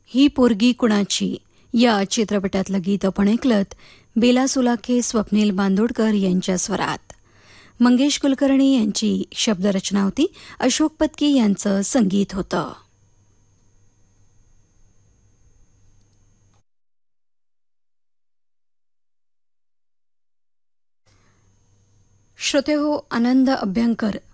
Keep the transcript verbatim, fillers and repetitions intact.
ही पोरगी कुणाची या चित्रपटातलं गीत आपण ऐकलत बेला सुलाखे, स्वप्नील बांदोडकर यांच्या स्वरात. मंगेश कुलकर्णी यांची शब्दरचना होती, अशोक पत्की यांचं संगीत होतं. श्रोते हो, आनंद अभ्यंकर